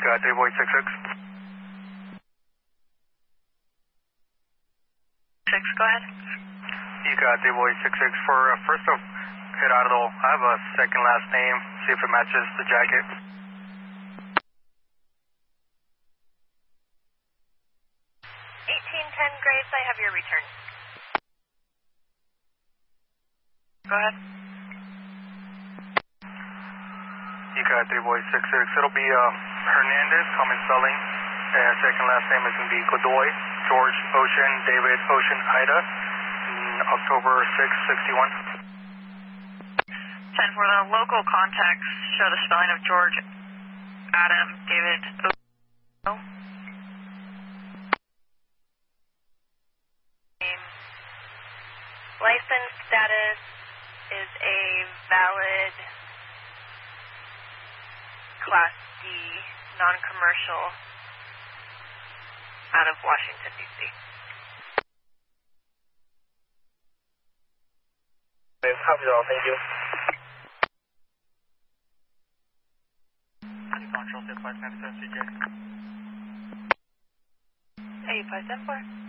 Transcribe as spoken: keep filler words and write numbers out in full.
got three void six six. Six, go ahead. You got three void six six for uh, first of Gerardo. I have a second last name. See if it matches the jacket. eighteen ten Graves, I have your return. Go ahead. You got three void six six. It'll be uh, Hernandez, common spelling. And second last name is going to be Godoy, George Ocean, David Ocean, Ida. October sixth, sixty-one. ten for the local contacts, show the spelling of George, Adam, David, O. License status is a valid Class D, non-commercial, out of Washington, D C Copy all, thank you. Control six five seven seven C J. eight five seven four.